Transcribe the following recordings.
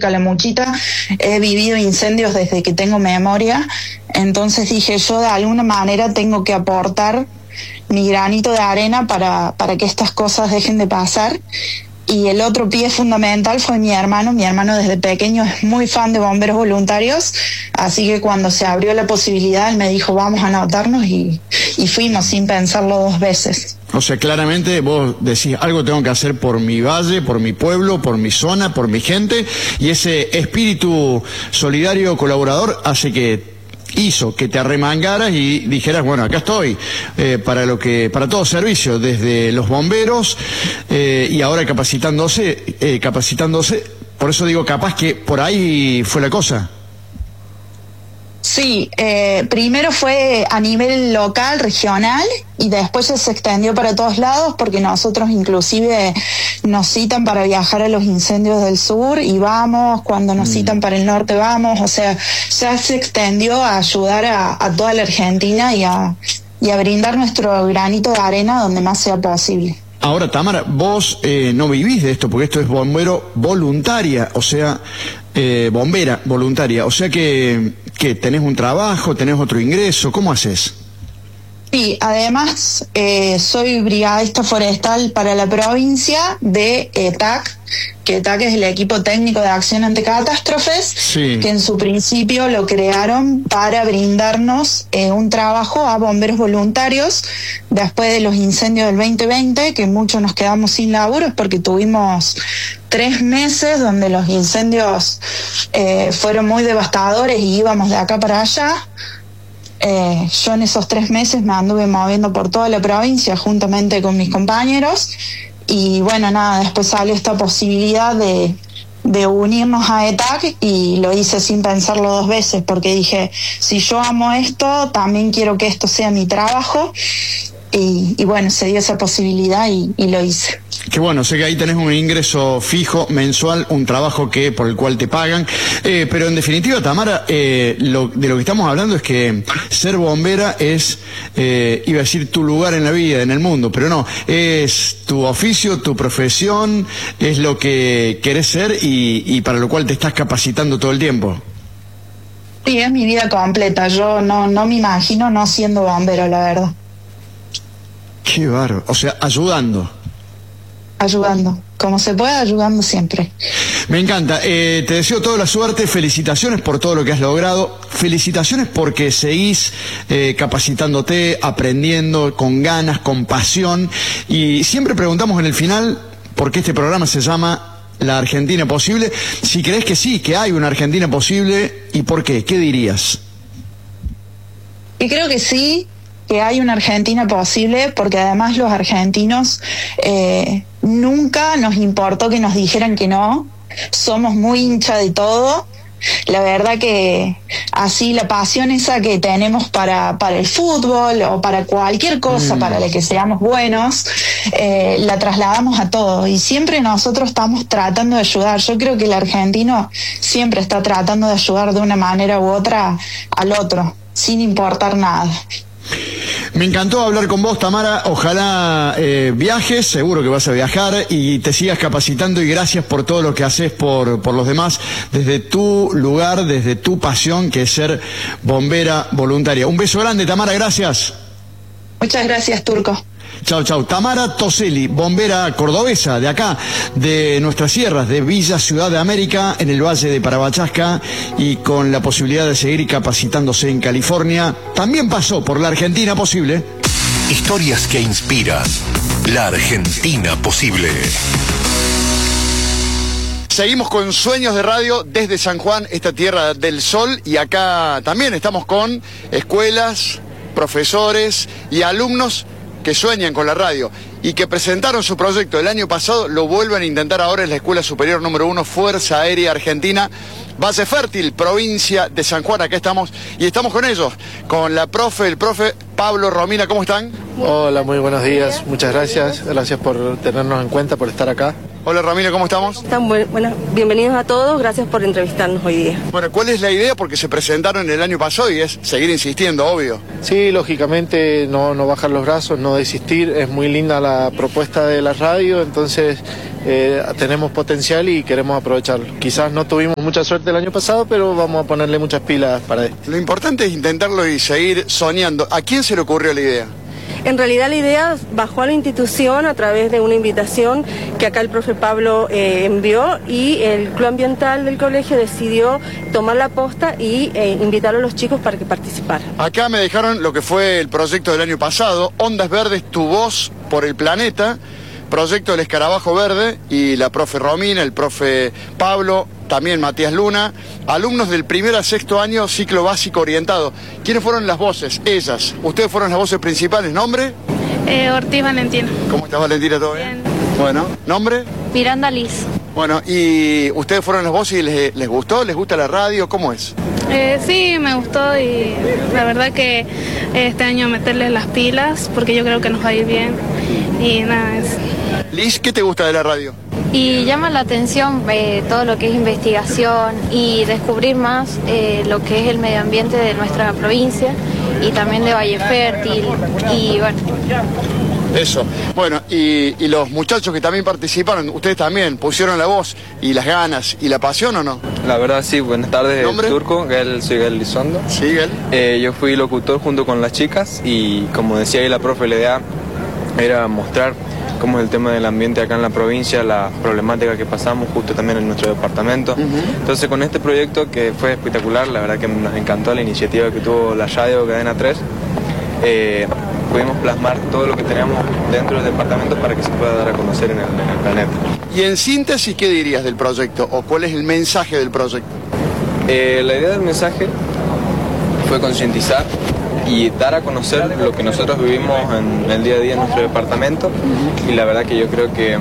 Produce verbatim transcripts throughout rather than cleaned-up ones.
Calamuchita he vivido incendios desde que tengo memoria, entonces dije yo de alguna manera tengo que aportar mi granito de arena para, para que estas cosas dejen de pasar. Y el otro pie fundamental fue mi hermano. Mi hermano desde pequeño es muy fan de bomberos voluntarios, así que cuando se abrió la posibilidad, él me dijo, vamos a anotarnos, y, y fuimos sin pensarlo dos veces. O sea, claramente vos decís, algo tengo que hacer por mi valle, por mi pueblo, por mi zona, por mi gente, y ese espíritu solidario colaborador hace que hizo que te arremangaras y dijeras, bueno, acá estoy, eh, para lo que, para todo servicio, desde los bomberos, eh, y ahora capacitándose, eh, capacitándose, por eso digo, capaz que por ahí fue la cosa. Sí, eh, primero fue a nivel local, regional, y después se extendió para todos lados, porque nosotros inclusive nos citan para viajar a los incendios del sur y vamos, cuando nos mm. citan para el norte vamos, o sea, ya se extendió a ayudar a, a toda la Argentina y a, y a brindar nuestro granito de arena donde más sea posible. Ahora, Tamara, vos eh, no vivís de esto, porque esto es bombero voluntaria, o sea, eh, bombera voluntaria, o sea que, que tenés un trabajo, tenés otro ingreso, ¿cómo haces? Sí, además eh, soy brigadista forestal para la provincia de E T A C, que E T A C es el equipo técnico de acción ante catástrofes, sí. que en su principio lo crearon para brindarnos eh, un trabajo a bomberos voluntarios después de los incendios del veinte veinte, que muchos nos quedamos sin laburos porque tuvimos tres meses donde los incendios eh, fueron muy devastadores y íbamos de acá para allá. Eh, yo en esos tres meses me anduve moviendo por toda la provincia juntamente con mis compañeros, y bueno, nada, después salió esta posibilidad de, de unirnos a E T A C, y lo hice sin pensarlo dos veces, porque dije, si yo amo esto, también quiero que esto sea mi trabajo, y, y bueno, se dio esa posibilidad y, y lo hice. Qué bueno, sé que ahí tenés un ingreso fijo, mensual, un trabajo que por el cual te pagan, eh, pero en definitiva, Tamara, eh, lo, de lo que estamos hablando es que ser bombera es, eh, iba a decir, tu lugar en la vida, en el mundo, pero no, es tu oficio, tu profesión, es lo que querés ser y, y para lo cual te estás capacitando todo el tiempo. Sí, es mi vida completa, yo no, no me imagino no siendo bombero, la verdad. Qué bárbaro, o sea, ayudando. Ayudando, como se puede, ayudando siempre. Me encanta, eh, te deseo toda la suerte, felicitaciones por todo lo que has logrado, felicitaciones porque seguís eh, capacitándote, aprendiendo con ganas, con pasión, y siempre preguntamos en el final, porque este programa se llama La Argentina Posible, si crees que sí, que hay una Argentina posible, y por qué, ¿qué dirías? Y creo que sí, que hay una Argentina posible, porque además los argentinos eh, nunca nos importó que nos dijeran que no, somos muy hincha de todo. La verdad que así la pasión esa que tenemos para, para el fútbol o para cualquier cosa mm. para la que seamos buenos, eh, la trasladamos a todo, y siempre nosotros estamos tratando de ayudar. Yo creo que el argentino siempre está tratando de ayudar de una manera u otra al otro, sin importar nada. Me encantó hablar con vos, Tamara. Ojalá eh, viajes, seguro que vas a viajar y te sigas capacitando, y gracias por todo lo que haces por, por los demás, desde tu lugar, desde tu pasión, que es ser bombera voluntaria. Un beso grande, Tamara, gracias. Muchas gracias, Turco. Chau, chau. Tamara Toselli, bombera cordobesa de acá, de nuestras sierras, de Villa Ciudad de América, en el Valle de Parabachasca, y con la posibilidad de seguir capacitándose en California. También pasó por La Argentina Posible. Historias que inspiran. La Argentina Posible. Seguimos con Sueños de Radio desde San Juan, esta tierra del sol, y acá también estamos con escuelas, profesores y alumnos que sueñan con la radio y que presentaron su proyecto el año pasado, lo vuelven a intentar ahora en la Escuela Superior número uno, Fuerza Aérea Argentina, Valle Fértil, provincia de San Juan. Acá estamos, y estamos con ellos, con la profe, el profe Pablo, Romina, ¿cómo están? Hola, muy buenos días, muchas gracias, gracias por tenernos en cuenta, por estar acá. Hola, Romina, ¿cómo estamos? Están bu buenas, bienvenidos a todos, gracias por entrevistarnos hoy día. Bueno, ¿cuál es la idea? Porque se presentaron el año pasado y es seguir insistiendo, obvio. Sí, lógicamente, no, no bajar los brazos, no desistir, es muy linda la propuesta de la radio, entonces eh, tenemos potencial y queremos aprovecharlo. Quizás no tuvimos mucha suerte el año pasado, pero vamos a ponerle muchas pilas para esto. Lo importante es intentarlo y seguir soñando. ¿A quién se le ocurrió la idea? En realidad la idea bajó a la institución a través de una invitación que acá el profe Pablo eh, envió, y el Club Ambiental del colegio decidió tomar la posta y eh, invitar a los chicos para que participaran. Acá me dejaron lo que fue el proyecto del año pasado, Ondas Verdes, tu voz por el planeta, proyecto del Escarabajo Verde, y la profe Romina, el profe Pablo, también Matías Luna, alumnos del primer a sexto año, ciclo básico orientado. ¿Quiénes fueron las voces? Ellas. ¿Ustedes fueron las voces principales? ¿Nombre? Eh, Ortiz Valentina. ¿Cómo estás, Valentina? ¿Todo bien? Bien. Bueno, ¿nombre? Miranda Liz. Bueno, ¿y ustedes fueron las voces y les, les gustó? ¿Les gusta la radio? ¿Cómo es? Eh, sí, me gustó, y la verdad que este año meterles las pilas porque yo creo que nos va a ir bien. Y nada, es... Liz, ¿qué te gusta de la radio? Y llama la atención eh, todo lo que es investigación y descubrir más eh, lo que es el medio ambiente de nuestra provincia y también de Valle Fértil, y bueno. Eso. Bueno, y, y los muchachos que también participaron, ustedes también pusieron la voz y las ganas y la pasión, ¿o no? La verdad sí, buenas tardes. ¿Nombre? Turco, Gael, soy Gael Lizondo. Sí, Gael. Eh, yo fui locutor junto con las chicas y como decía ahí la profe, la idea era mostrar cómo es el tema del ambiente acá en la provincia, la problemática que pasamos justo también en nuestro departamento. Uh-huh. Entonces con este proyecto que fue espectacular, la verdad que nos encantó la iniciativa que tuvo la radio Cadena tres, eh, pudimos plasmar todo lo que teníamos dentro del departamento para que se pueda dar a conocer en el, en el planeta. Y en síntesis, ¿qué dirías del proyecto o cuál es el mensaje del proyecto? Eh, la idea del mensaje fue concientizar y dar a conocer lo que nosotros vivimos en el día a día en nuestro departamento, y la verdad que yo creo que,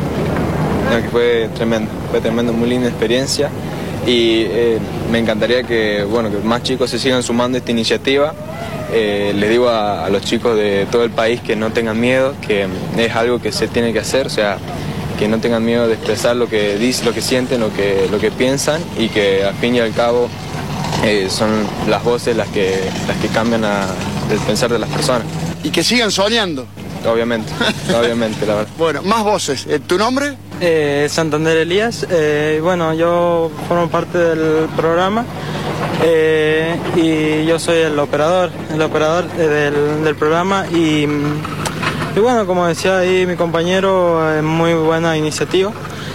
mmm, que fue tremendo, fue tremendo, muy linda experiencia, y eh, me encantaría que, bueno, que más chicos se sigan sumando a esta iniciativa. Eh, les digo a, a los chicos de todo el país que no tengan miedo, que es algo que se tiene que hacer, o sea, que no tengan miedo de expresar lo que dicen, lo que sienten, lo que, lo que piensan, y que al fin y al cabo Eh, son las voces las que, las que cambian a, el pensar de las personas. Y que sigan soñando. Obviamente, obviamente, la verdad. Bueno, más voces. ¿Tu nombre? Eh, Santander Elías. Eh, bueno, yo formo parte del programa eh, y yo soy el operador, el operador del, del programa, y, y bueno, como decía ahí mi compañero, es muy buena iniciativa.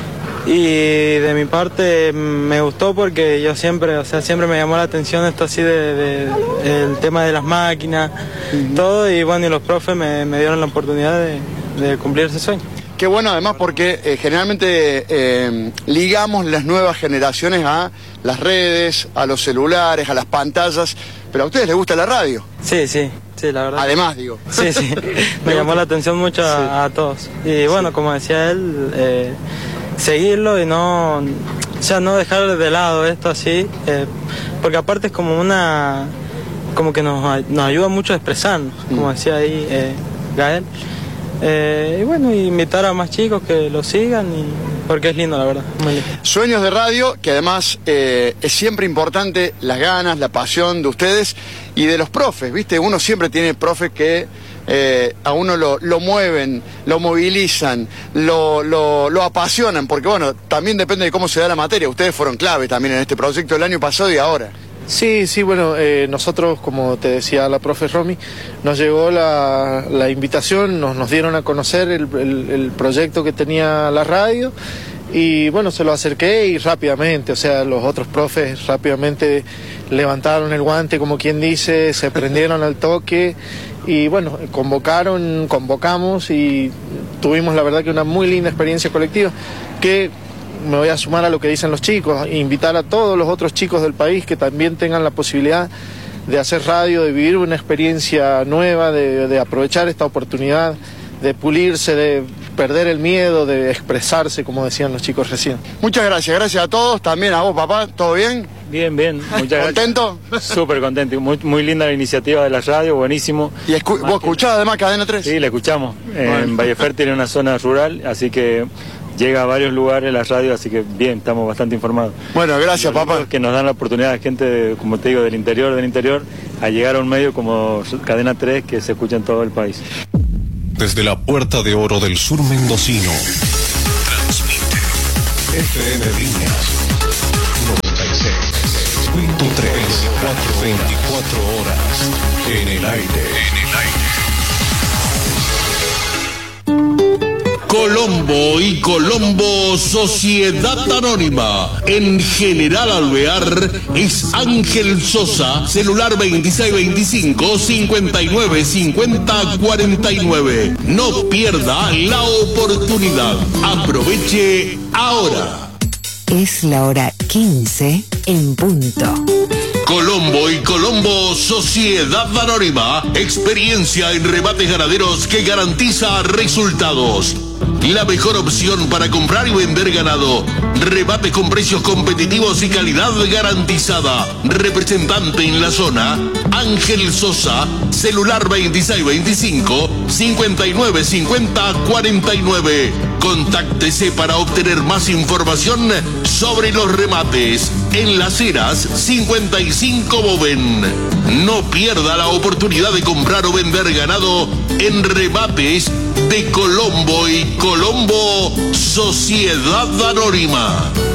Y de mi parte me gustó porque yo siempre, o sea, siempre me llamó la atención esto así de, de, de el tema de las máquinas, uh-huh. todo, y bueno, y los profes me, me dieron la oportunidad de, de cumplir ese sueño. Qué bueno, además, porque eh, generalmente eh, ligamos las nuevas generaciones a las redes, a los celulares, a las pantallas, pero a ustedes les gusta la radio. Sí, sí. Sí, la verdad. Además, digo. Sí, sí, me llamó la atención mucho a, sí. a todos. Y bueno, sí. como decía él, eh, seguirlo y no, o sea, no dejar de lado esto así, eh, porque aparte es como una, como que nos, nos ayuda mucho a expresarnos, mm. como decía ahí eh, Gael. Eh, y bueno, invitar a más chicos que lo sigan, y porque es lindo, la verdad. Muy lindo. Sueños de radio, que además eh, es siempre importante las ganas, la pasión de ustedes y de los profes, ¿viste? Uno siempre tiene profes que eh, a uno lo, lo mueven, lo movilizan, lo, lo, lo apasionan, porque bueno, también depende de cómo se da la materia. Ustedes fueron clave también en este proyecto del año pasado y ahora. Sí, sí, bueno, eh, nosotros, como te decía la profe Romy, nos llegó la, la invitación, nos, nos dieron a conocer el, el, el proyecto que tenía la radio, y bueno, se lo acerqué y rápidamente, o sea, los otros profes rápidamente levantaron el guante, como quien dice, se prendieron al toque, y bueno, convocaron, convocamos, y tuvimos la verdad que una muy linda experiencia colectiva, que me voy a sumar a lo que dicen los chicos, invitar a todos los otros chicos del país que también tengan la posibilidad de hacer radio, de vivir una experiencia nueva, de, de aprovechar esta oportunidad, de pulirse, de perder el miedo, de expresarse, como decían los chicos recién. Muchas gracias, gracias a todos, también a vos, papá, ¿todo bien? Bien, bien, muchas gracias. ¿Contento? Súper contento, muy, muy linda la iniciativa de la radio, buenísimo. ¿Y escu vos escuchás además Cadena tres? Sí, la escuchamos, bueno. En Valle Fértil, en una zona rural, así que llega a varios lugares la radio, así que bien, estamos bastante informados. Bueno, gracias, papá. Que nos dan la oportunidad a gente, como te digo, del interior, del interior, a llegar a un medio como Cadena tres que se escucha en todo el país. Desde la Puerta de Oro del Sur mendocino, transmite F M Viñas noventa y seis punto tres, veinticuatro horas en el aire. En el aire. Colombo y Colombo Sociedad Anónima. En General Alvear es Ángel Sosa, celular veintiséis veinticinco, cincuenta y nueve cincuenta cuarenta y nueve. No pierda la oportunidad. Aproveche ahora. Es la hora quince en punto. Colombo y Colombo Sociedad Anónima. Experiencia en rebates ganaderos que garantiza resultados. La mejor opción para comprar y vender ganado. Rebates con precios competitivos y calidad garantizada. Representante en la zona, Ángel Sosa, celular veintiséis veinticinco, cincuenta y nueve cincuenta cuarenta y nueve. Contáctese para obtener más información sobre los remates. En Las Heras, cincuenta y cinco Boven. No pierda la oportunidad de comprar o vender ganado en rebates de Colombo y Colombo Sociedad Anónima.